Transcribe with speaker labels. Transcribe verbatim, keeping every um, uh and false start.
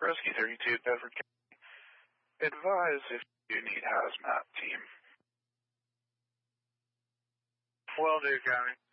Speaker 1: Rescue thirty-two, Bedford County. Advise if you need hazmat team.
Speaker 2: Will do, County.